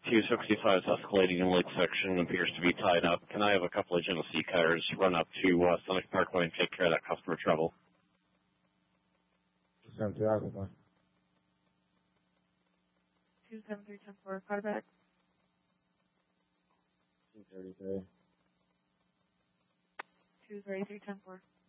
265 is escalating in Lake Section, appears to be tied up. Can I have a couple of Genesee cars run up to Summit Parkway and take care of that customer trouble? 272 Aqua. 273-10-4, call back. 233. 233-10-4.